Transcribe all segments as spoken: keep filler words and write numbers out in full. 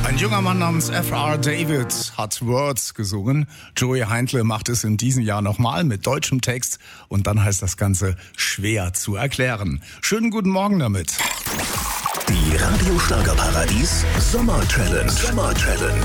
Ein junger Mann namens F R David hat Words gesungen. Joey Heindle macht es in diesem Jahr nochmal mit deutschem Text und dann heißt das Ganze schwer zu erklären. Schönen guten Morgen damit. Die Radio-Schlager-Paradies Sommer-Challenge. Sommer-Challenge.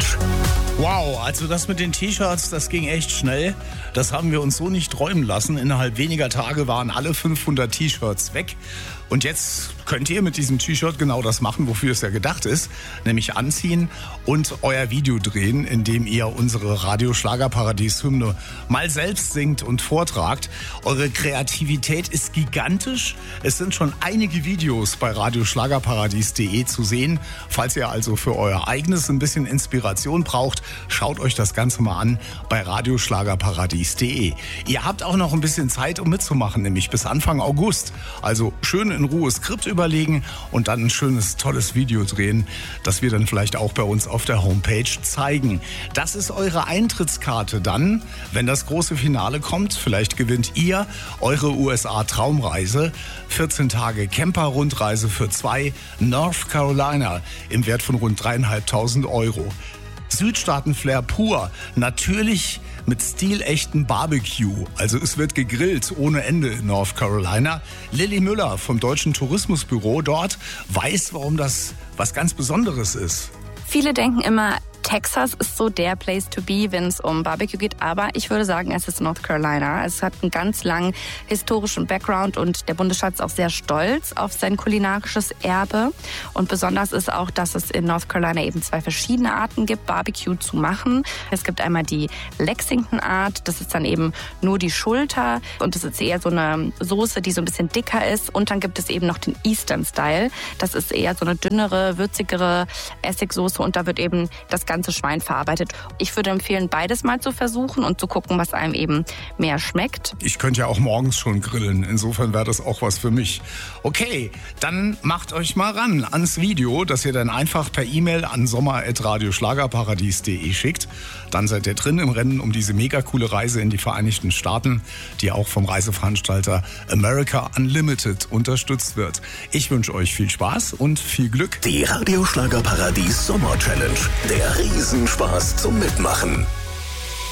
Wow, also das mit den T-Shirts, das ging echt schnell. Das haben wir uns so nicht träumen lassen. Innerhalb weniger Tage waren alle fünfhundert T-Shirts weg. Und jetzt könnt ihr mit diesem T-Shirt genau das machen, wofür es ja gedacht ist. Nämlich anziehen und euer Video drehen, in dem ihr unsere Radio-Schlager-Paradies-Hymne mal selbst singt und vortragt. Eure Kreativität ist gigantisch. Es sind schon einige Videos bei radio schlagerparadies punkt de zu sehen. Falls ihr also für euer eigenes ein bisschen Inspiration braucht, schaut euch das Ganze mal an bei radio schlagerparadies punkt de. Ihr habt auch noch ein bisschen Zeit, um mitzumachen, nämlich bis Anfang August. Also schön in Ruhe Skript überlegen und dann ein schönes, tolles Video drehen, das wir dann vielleicht auch bei uns auf der Homepage zeigen. Das ist eure Eintrittskarte dann, wenn das große Finale kommt. Vielleicht gewinnt ihr eure U S A-Traumreise, vierzehn Tage Camper-Rundreise für zwei, North Carolina im Wert von rund dreieinhalbtausend Euro. Südstaaten-Flair pur, natürlich mit stilechten Barbecue. Also es wird gegrillt ohne Ende in North Carolina. Lilly Müller vom Deutschen Tourismusbüro dort weiß, warum das was ganz Besonderes ist. Viele denken immer, Texas ist so der Place to be, wenn es um Barbecue geht. Aber ich würde sagen, es ist North Carolina. Es hat einen ganz langen historischen Background und der Bundesstaat ist auch sehr stolz auf sein kulinarisches Erbe. Und besonders ist auch, dass es in North Carolina eben zwei verschiedene Arten gibt, Barbecue zu machen. Es gibt einmal die Lexington-Art. Das ist dann eben nur die Schulter. Und das ist eher so eine Soße, die so ein bisschen dicker ist. Und dann gibt es eben noch den Eastern-Style. Das ist eher so eine dünnere, würzigere Essigsoße. Und da wird eben das ganze Schwein verarbeitet. Ich würde empfehlen, beides mal zu versuchen und zu gucken, was einem eben mehr schmeckt. Ich könnte ja auch morgens schon grillen. Insofern wäre das auch was für mich. Okay, dann macht euch mal ran ans Video, das ihr dann einfach per E-Mail an sommer at radio schlagerparadies punkt de schickt. Dann seid ihr drin im Rennen um diese mega coole Reise in die Vereinigten Staaten, die auch vom Reiseveranstalter America Unlimited unterstützt wird. Ich wünsche euch viel Spaß und viel Glück. Die Radio-Schlager-Paradies Sommer-Challenge. Der Riesenspaß zum Mitmachen.